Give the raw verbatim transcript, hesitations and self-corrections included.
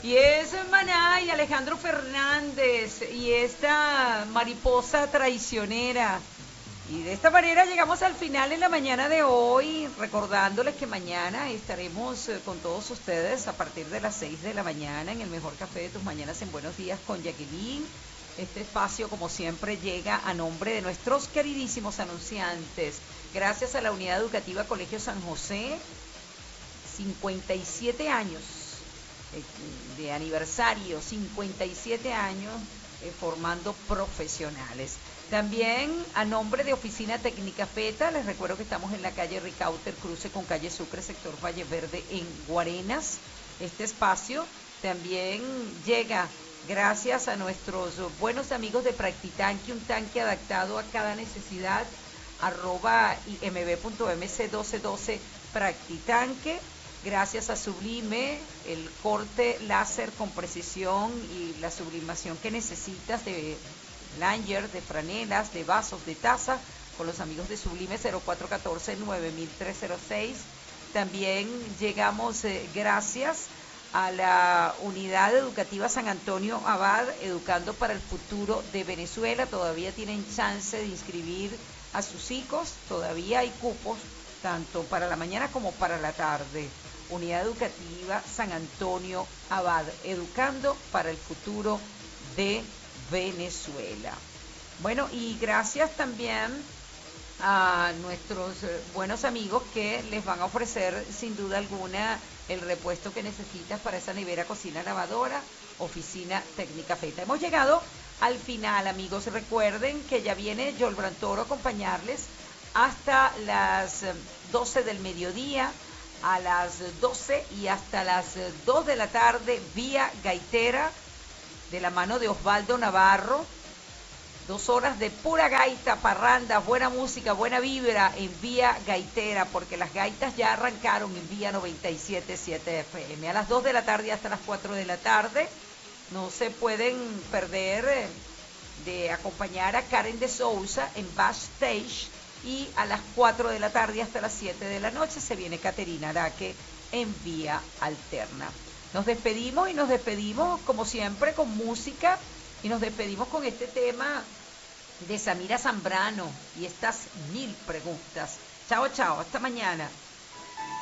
Y es Maná y Alejandro Fernández y esta mariposa traicionera. Y de esta manera llegamos al final en la mañana de hoy, recordándoles que mañana estaremos eh, con todos ustedes a partir de las seis de la mañana en el mejor café de tus mañanas en Buenos Días con Jacqueline. Este espacio, como siempre, llega a nombre de nuestros queridísimos anunciantes. Gracias a la Unidad Educativa Colegio San José, cincuenta y siete años de aniversario, cincuenta y siete años eh, formando profesionales. También a nombre de Oficina Técnica Feta, les recuerdo que estamos en la calle Ricauter, cruce con calle Sucre, sector Valle Verde en Guarenas. Este espacio también llega gracias a nuestros buenos amigos de Practitanque, un tanque adaptado a cada necesidad, arroba imb.mc doce doce Practitanque. Gracias a Sublime, el corte láser con precisión y la sublimación que necesitas de langer, de franelas, de vasos, de taza, con los amigos de Sublime cero cuatro uno cuatro nueve tres cero seis. También llegamos eh, gracias a la Unidad Educativa San Antonio Abad, Educando para el Futuro de Venezuela. Todavía tienen chance de inscribir a sus hijos, todavía hay cupos, tanto para la mañana como para la tarde. Unidad Educativa San Antonio Abad, Educando para el Futuro de Venezuela. Bueno, y gracias también a nuestros buenos amigos que les van a ofrecer sin duda alguna el repuesto que necesitas para esa nevera, cocina, lavadora, Oficina Técnica Feta. Hemos llegado al final, amigos. Recuerden que ya viene Yolbran Toro a acompañarles hasta las doce del mediodía, a las doce y hasta las dos de la tarde, vía gaitera, de la mano de Osvaldo Navarro. Dos horas de pura gaita, parranda, buena música, buena vibra en vía gaitera, porque las gaitas ya arrancaron en vía noventa y siete punto siete F M. A las dos de la tarde hasta las cuatro de la tarde, no se pueden perder de acompañar a Karen de Souza en Backstage. Y a las cuatro de la tarde hasta las siete de la noche se viene Caterina Araque en vía alterna. Nos despedimos y nos despedimos como siempre con música y nos despedimos con este tema de Samira Zambrano y estas mil preguntas. Chao, chao, hasta mañana.